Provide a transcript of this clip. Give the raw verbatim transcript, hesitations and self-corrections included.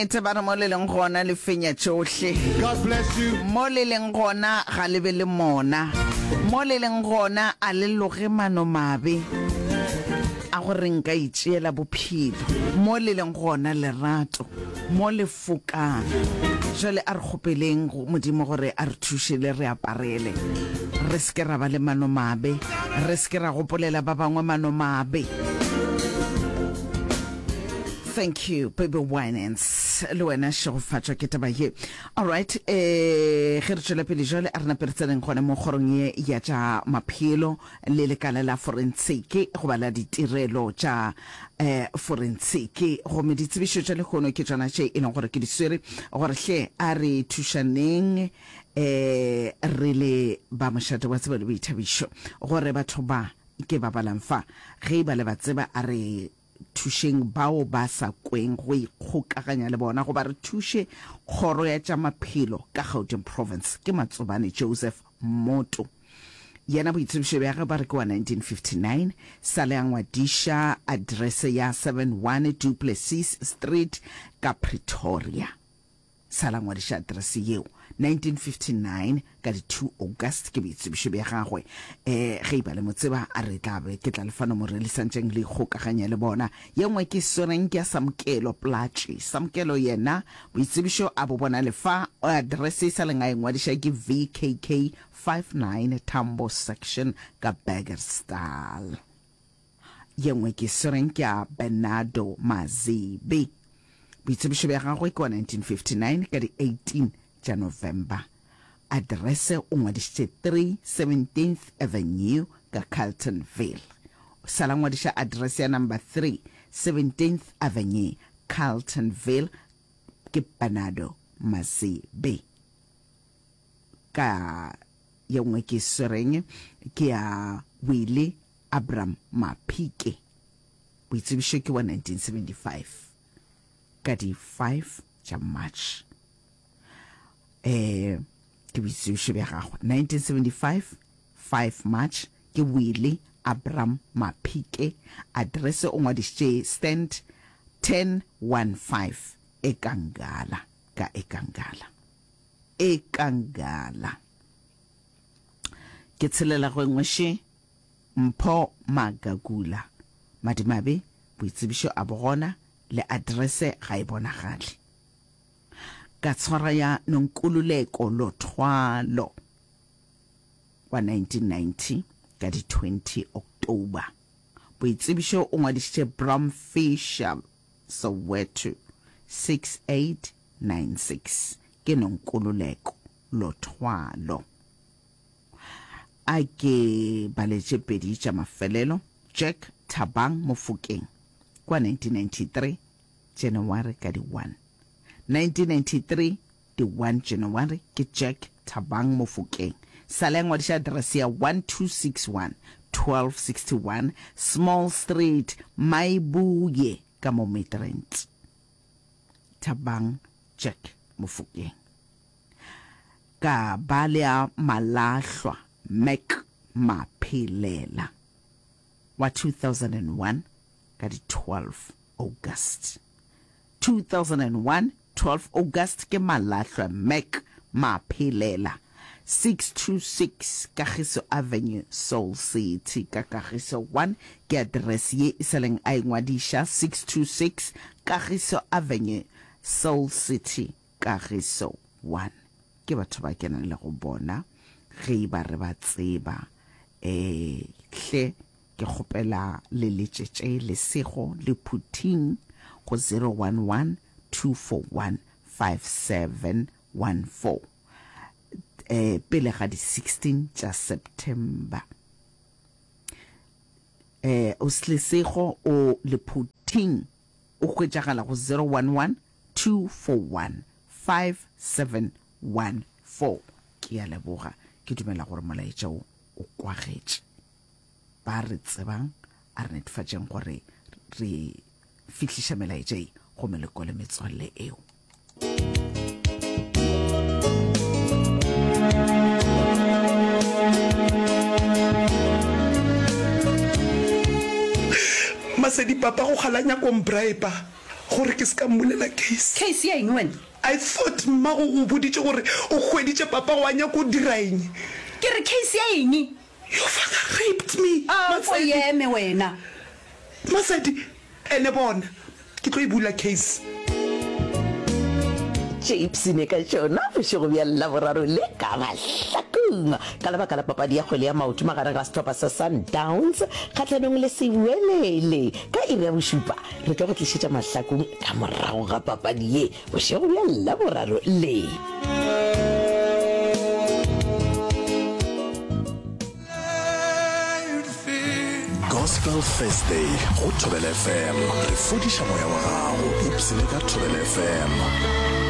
Etse ba re mo le leng gona le fenya tsohle. God bless you. Mo le leng gona ga le be le mona. Mo le leng gona a le loge mano mabe. A go re nka itšeela bophelo. Mo le leng gona lerato. Mo le fokana. Jale a re gopeleng modimo gore a re thushe le re aparele. Re ske ra ba le mano mabe. Re ske ra gopolela ba bangwe mano mabe. Thank you, Baby Winans. Luena show fatwa ke taba ye. All right, eh ge re tswela pele jole a rena peretseng gone mo gorong ye ya tsa maphelo le le kala la forensic go bala ditirelo tsa eh forensic go me ditsebisho tsa le gono ke tsana tse ene gore ke di swere gore hle a re thushaneng eh re le ba moshate wa tseba le boithabisho gore batho ba ke ba balamfa ge ba le ba tseba a re thusheng bao ba sa kweng go ikgokaganya le bona go ba re thushe khoro ya tsa maphelo ka Gauteng province ke Matsobane Joseph Moto yena boitsebišo bja ge ba re ke wa nineteen fifty-nine sale ya ngwadisha address ya seventy-one Duplessis Street ka Pretoria sala ngwadisha address yeo nineteen fifty-nine ka di two August ke boitsebišo bja gagwe eh ge ba le motseba a re tlabe ke tla lefano mo re le santseng le gokaganya le bona yengwe ke soreng ke Samkelo Plachi Samkelo yena boitsebišo a bo bona le fa address sa le ngai ngwadisha ke V K K fifty-nine Tambo section ka Baggerstal yengwe ke soreng ke Bernardo Mazibi boitsebišo bja gagwe ke wa nineteen fifty-nine ka di eighteen ja November address o ngwadisitse three seventeenth Avenue ka Carltonville sala ngwadisha address ya number three seventeenth Avenue Carltonville ke Bernardo Mazibi ka yengwe ke soreng ke ya Willie Abraham Mapike boitsebišo ke wa nineteen seventy-five ka di five ja March eh ke boitsebišo bja gagwe nineteen seventy-five five March ke Willie Abraham Mapike address o ngwadisitse stand ten fifteen eKangala ka eKangala eKangala ke tshelela go ngweshe Mpho Magagula Madimabe boitsebišo a bogona le address ga e bonagale ka tshwara ya Nonkululeko Lothwalo wa nineteen ninety ka di twenty October boitsebišo o ngwadisitse Bromfisher Soweto six eight nine six ke Nonkululeko Lothwalo a ke baletse pedi tša mafelelo Jack Thabang Mofokeng kwa nineteen ninety-three January ka di one nineteen ninety-three the one January ke Jack Thabang Mofokeng sala ngwadisha address ya one two six one twelve sixty-one Small Street Maibuye ka mo Midrand Thabang Jack Mofokeng ka balea Malahlwa Mac Maphilela wa two thousand one ka di twelve August two thousand one twelve August ke Malahlwa Mac Maphilela six two six Kagiso Avenue Soul City ka Kagiso one ke address ye iseleng a ngwadisha six two six Kagiso Avenue Soul City Kagiso one ke batho ba kenang le go bona ge ba re ba tseba eh hle ke gopela le letšetše le sego le Puting go zero one one two four one five seven one four eh pele ga di sixteen tša September eh o slesego o le Puting o hwetšagala go zero one one two four one five seven one four ke ya leboga ke dumela gore molaetša o o kwagetše ba re tsebang a re netfatšeng gore re fihliša melaetša e go meleko le metswalle eo Masedi papa go kgalanya kombraipa gore ke se ka mmolela case case ya eng wena? I thought mmago o boditse gore o hweditše papa wa nya ko diraeng. Ke re case ya eng? Your father raped me. Ah, o yeme wena. Masadi ene bona ke tlo e bula case. Chips ne ka tšona bošego bja laboraro le ka mahlakong ka lebaka la papadi ya kgwele ya maoto magareng ga setlhopha sa Sundowns kgatlhanong le sewelele ka iri ya bošupa re tlo go tlišetša mahlakong ka morago ga papadi ye bošego bja laboraro le Gospel Thursday go Thobela F M re fodiša moya wa gago ipsene ka Thobela F M.